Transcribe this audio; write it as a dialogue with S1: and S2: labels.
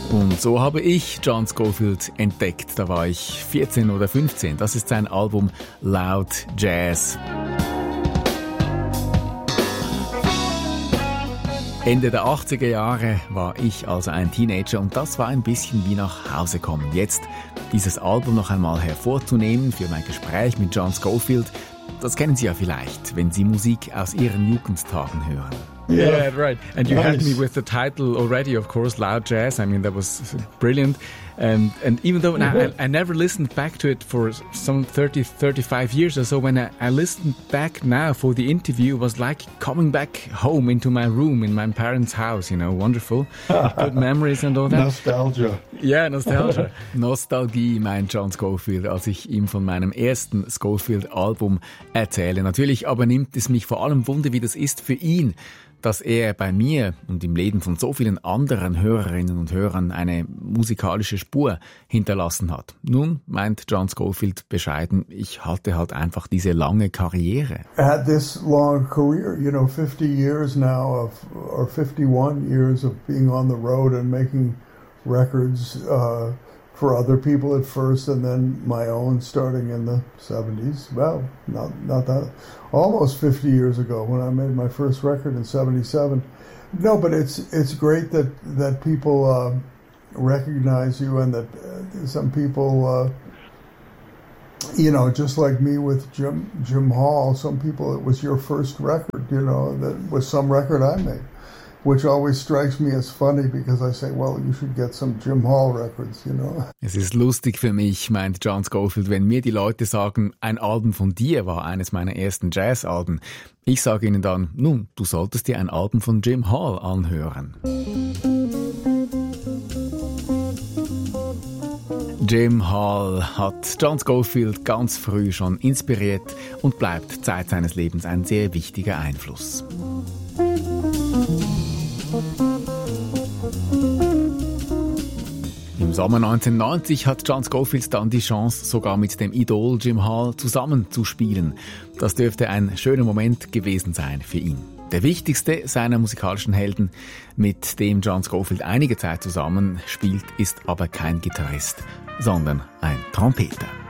S1: Und so habe ich John Scofield entdeckt. Da war ich 14 oder 15. Das ist sein Album Loud Jazz. Ende der 80er Jahre war ich also ein Teenager und das war ein bisschen wie nach Hause kommen. Jetzt dieses Album noch einmal hervorzunehmen für mein Gespräch mit John Scofield, das kennen Sie ja vielleicht, wenn Sie Musik aus Ihren Jugendtagen hören. Yeah, right. And you had me with the title already, of course, Loud Jazz. I mean, that was brilliant. And even though I never listened back to it for some 35 years or so, when I listened back now for the interview, it was like coming back home into my room in my parents' house, you know, wonderful. Good memories and all that.
S2: Nostalgia.
S1: Yeah, Nostalgia. Nostalgie, meint John Scofield, als ich ihm von meinem ersten Scofield-Album erzähle. Natürlich aber nimmt es mich vor allem Wunder, wie das ist für ihn, dass er bei mir und im Leben von so vielen anderen Hörerinnen und Hörern eine musikalische Spur hinterlassen hat. Nun, meint John Scofield bescheiden, ich hatte halt einfach diese lange Karriere.
S2: I had this long career, 50 years now or 51 years of being on the road and making records for other people at first and then my own starting in the 70s. Well, not that, almost 50 years ago when I made my first record in 77. No, but it's great that people recognize you and that some people, just like me with Jim Hall, some people it was your first record, that was some record I made. Which always strikes me as funny because I say, well, you should get some Jim Hall records,
S1: Es ist lustig für mich, meint John Scofield, wenn mir die Leute sagen, ein Album von dir war eines meiner ersten Jazzalben. Ich sage ihnen dann, nun, du solltest dir ein Album von Jim Hall anhören. Jim Hall hat John Scofield ganz früh schon inspiriert und bleibt Zeit seines Lebens ein sehr wichtiger Einfluss. Im Sommer 1990 hat John Scofield dann die Chance, sogar mit dem Idol Jim Hall zusammenzuspielen. Das dürfte ein schöner Moment gewesen sein für ihn. Der wichtigste seiner musikalischen Helden, mit dem John Scofield einige Zeit zusammen spielt, ist aber kein Gitarrist, sondern ein Trompeter.